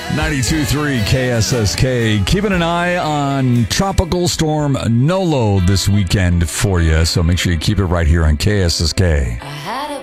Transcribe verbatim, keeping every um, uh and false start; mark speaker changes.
Speaker 1: ninety-two point three K S S K. Keeping an eye on Tropical Storm Nolo this weekend for you, so make sure you keep it right here on K S S K.